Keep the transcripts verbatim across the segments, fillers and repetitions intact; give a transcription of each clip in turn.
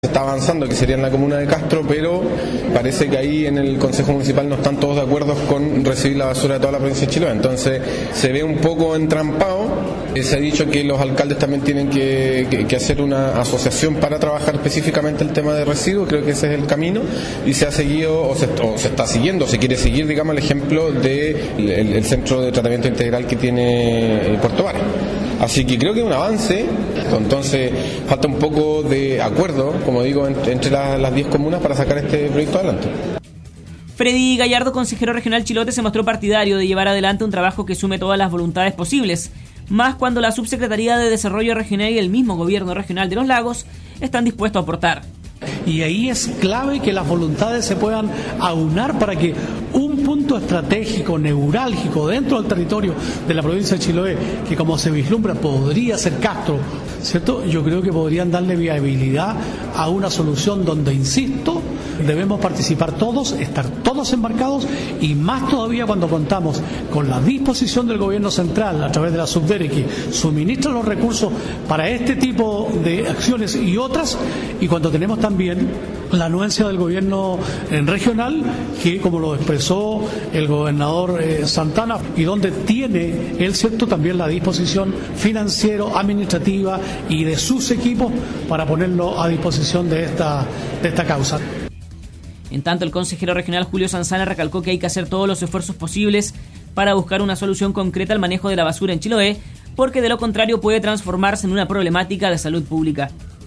Se está avanzando, que sería en la comuna de Castro, pero parece que ahí en el Consejo Municipal no están todos de acuerdo con recibir la basura de toda la provincia de Chiloé. Entonces se ve un poco entrampado. Eh, se ha dicho que los alcaldes también tienen que, que, que hacer una asociación para trabajar específicamente el tema de residuos. Creo que ese es el camino y se ha seguido o se, o se está siguiendo, se quiere seguir, digamos, el ejemplo del de el, el centro de tratamiento integral que tiene Puerto Varas. Así que creo que es un avance. Entonces falta un poco de acuerdo, como digo, entre las diez comunas para sacar este proyecto adelante. Freddy Gallardo, consejero regional Chilote, se mostró partidario de llevar adelante un trabajo que sume todas las voluntades posibles, más cuando la Subsecretaría de Desarrollo Regional y el mismo Gobierno Regional de los Lagos están dispuestos a aportar. Y ahí es clave que las voluntades se puedan aunar para que un punto estratégico, neurálgico dentro del territorio de la provincia de Chiloé, que como se vislumbra podría ser Castro, ¿cierto? Yo creo que podrían darle viabilidad a una solución donde, insisto, debemos participar todos, estar todos embarcados y más todavía cuando contamos con la disposición del gobierno central a través de la Subdere que suministra los recursos para este tipo de acciones y otras, y cuando tenemos también la anuencia del gobierno regional que, como lo expresó el gobernador eh, Santana, y donde tiene él, cierto, también la disposición financiero, administrativa y de sus equipos para ponerlo a disposición de esta, de esta causa. En tanto, el consejero regional Julio Sanzana recalcó que hay que hacer todos los esfuerzos posibles para buscar una solución concreta al manejo de la basura en Chiloé, porque de lo contrario puede transformarse en una problemática de salud pública.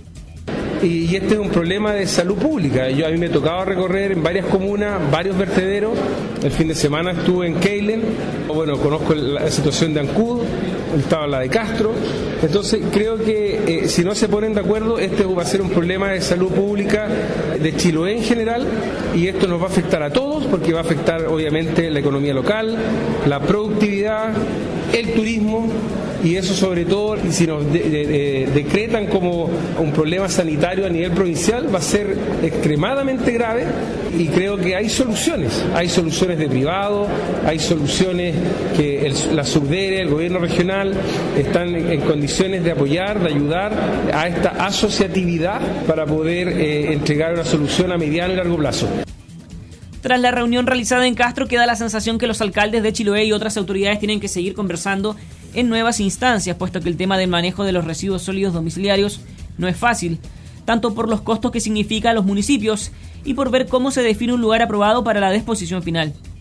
Y este es un problema de salud pública. Yo a mí me tocaba recorrer en varias comunas, varios vertederos. El fin de semana estuve en Keilen, bueno, conozco la situación de Ancud, estaba la de Castro. Entonces creo que eh, si no se ponen de acuerdo, este va a ser un problema de salud pública de Chiloé en general, y esto nos va a afectar a todos porque va a afectar obviamente la economía local, la productividad, el turismo. Y eso sobre todo, si nos de, de, de, decretan como un problema sanitario a nivel provincial, va a ser extremadamente grave, y creo que hay soluciones. Hay soluciones de privado, hay soluciones que el, la Subdere, el gobierno regional, están en, en condiciones de apoyar, de ayudar a esta asociatividad para poder eh, entregar una solución a mediano y largo plazo. Tras la reunión realizada en Castro, queda la sensación que los alcaldes de Chiloé y otras autoridades tienen que seguir conversando en nuevas instancias, puesto que el tema del manejo de los residuos sólidos domiciliarios no es fácil, tanto por los costos que significa a los municipios y por ver cómo se define un lugar aprobado para la disposición final.